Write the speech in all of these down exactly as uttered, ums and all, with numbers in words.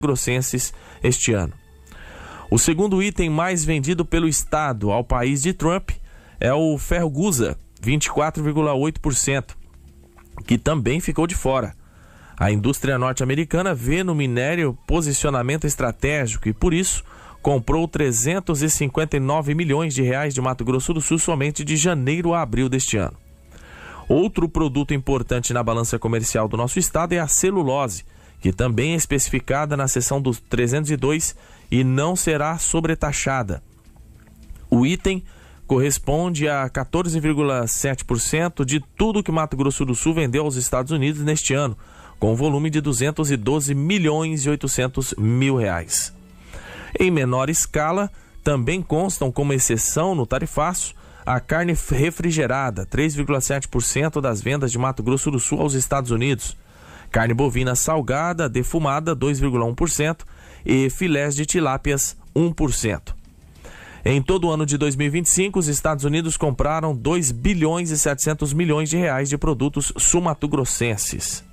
grossenses este ano. O segundo item mais vendido pelo estado ao país de Trump é o ferro gusa, vinte e quatro vírgula oito por cento, que também ficou de fora. A indústria norte-americana vê no minério posicionamento estratégico e, por isso, comprou trezentos e cinquenta e nove milhões de reais de Mato Grosso do Sul somente de janeiro a abril deste ano. Outro produto importante na balança comercial do nosso estado é a celulose, que também é especificada na seção dos trezentos e dois e não será sobretaxada. O item corresponde a quatorze vírgula sete por cento de tudo que Mato Grosso do Sul vendeu aos Estados Unidos neste ano, com um volume de duzentos e doze milhões e oitocentos mil reais. Em menor escala, também constam como exceção no tarifaço a carne refrigerada, três vírgula sete por cento das vendas de Mato Grosso do Sul aos Estados Unidos, carne bovina salgada, defumada, dois vírgula um por cento e filés de tilápias, um por cento. Em todo o ano de dois mil e vinte e cinco, os Estados Unidos compraram dois bilhões e setecentos milhões de reais de produtos sul-mato-grossenses.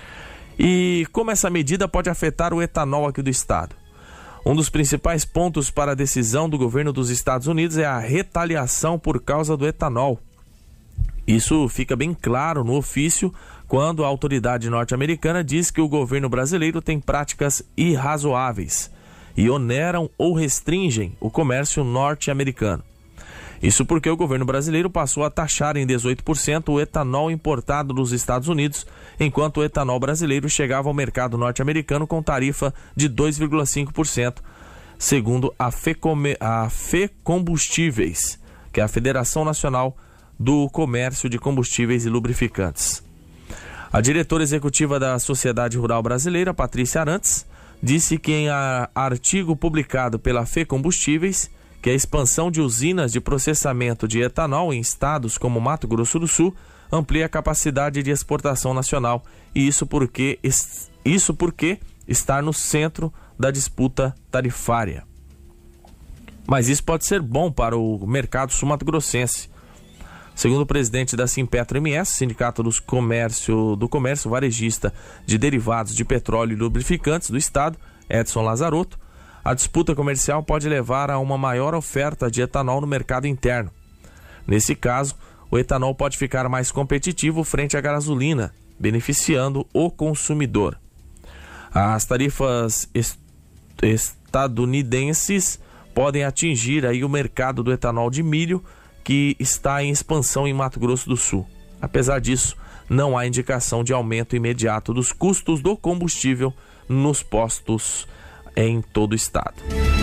E como essa medida pode afetar o etanol aqui do estado? Um dos principais pontos para a decisão do governo dos Estados Unidos é a retaliação por causa do etanol. Isso fica bem claro no ofício quando a autoridade norte-americana diz que o governo brasileiro tem práticas irrazoáveis e oneram ou restringem o comércio norte-americano. Isso porque o governo brasileiro passou a taxar em dezoito por cento o etanol importado dos Estados Unidos, enquanto o etanol brasileiro chegava ao mercado norte-americano com tarifa de dois vírgula cinco por cento, segundo a FECOM- a FECombustíveis, que é a Federação Nacional do Comércio de Combustíveis e Lubrificantes. A diretora executiva da Sociedade Rural Brasileira, Patrícia Arantes, disse que em a, artigo publicado pela FECombustíveis, que a expansão de usinas de processamento de etanol em estados como Mato Grosso do Sul amplia a capacidade de exportação nacional, e isso porque, isso porque está no centro da disputa tarifária. Mas isso pode ser bom para o mercado sul-mato-grossense. Segundo o presidente da Simpetro M S, Sindicato dos Comércio, do Comércio Varejista de Derivados de Petróleo e Lubrificantes do Estado, Edson Lazarotto, a disputa comercial pode levar a uma maior oferta de etanol no mercado interno. Nesse caso, o etanol pode ficar mais competitivo frente à gasolina, beneficiando o consumidor. As tarifas est- estadunidenses podem atingir aí o mercado do etanol de milho, que está em expansão em Mato Grosso do Sul. Apesar disso, não há indicação de aumento imediato dos custos do combustível nos postos em todo o estado.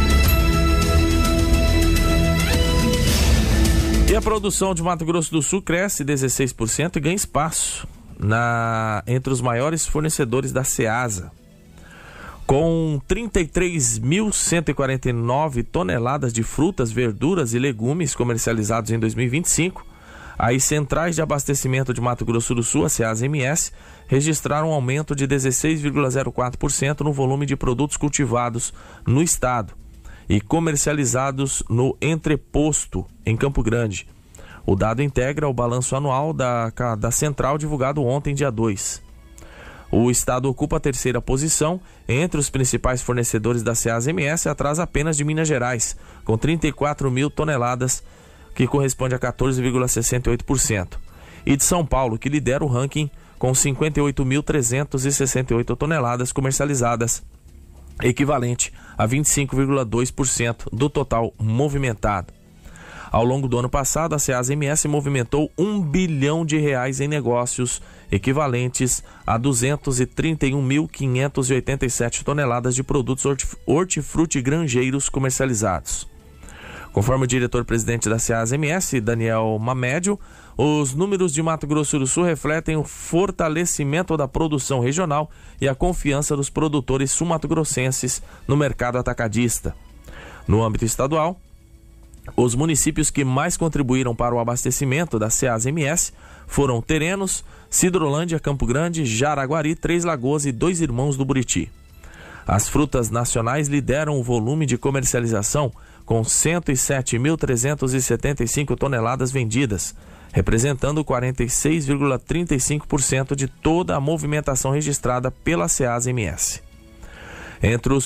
E a produção de Mato Grosso do Sul cresce dezesseis por cento e ganha espaço na, entre os maiores fornecedores da Ceasa. Com trinta e três mil cento e quarenta e nove toneladas de frutas, verduras e legumes comercializados em dois mil e vinte e cinco, as centrais de abastecimento de Mato Grosso do Sul, a Ceasa M S, registraram um aumento de dezesseis vírgula zero quatro por cento no volume de produtos cultivados no estado e comercializados no entreposto, em Campo Grande. O dado integra o balanço anual da, da central divulgado ontem, dia dois. O estado ocupa a terceira posição entre os principais fornecedores da Ceasa M S, atrás apenas de Minas Gerais, com trinta e quatro mil toneladas, que corresponde a quatorze vírgula sessenta e oito por cento. E de São Paulo, que lidera o ranking com cinquenta e oito mil trezentas e sessenta e oito toneladas comercializadas, equivalente a vinte e cinco vírgula dois por cento do total movimentado. Ao longo do ano passado, a Ceasa M S movimentou um bilhão de reais em negócios, equivalentes a duzentos e trinta e um mil quinhentas e oitenta e sete toneladas de produtos hortifruti-granjeiros comercializados. Conforme o diretor-presidente da Ceasa M S, Daniel Mamédio, os números de Mato Grosso do Sul refletem o fortalecimento da produção regional e a confiança dos produtores sul-mato-grossenses no mercado atacadista. No âmbito estadual, os municípios que mais contribuíram para o abastecimento da Ceasa M S foram Terenos, Sidrolândia, Campo Grande, Jaraguari, Três Lagoas e Dois Irmãos do Buriti. As frutas nacionais lideram o volume de comercialização com cento e sete mil trezentas e setenta e cinco toneladas vendidas, representando quarenta e seis vírgula trinta e cinco por cento de toda a movimentação registrada pela Ceasa M S. Entre os